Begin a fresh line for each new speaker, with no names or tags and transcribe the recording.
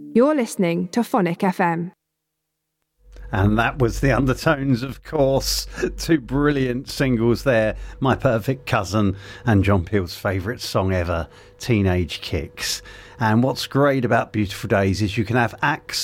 You're listening to Phonic FM.
And that was the Undertones, of course. Two brilliant singles there. My Perfect Cousin and John Peel's favourite song ever, Teenage Kicks. And what's great about Beautiful Days is you can have acts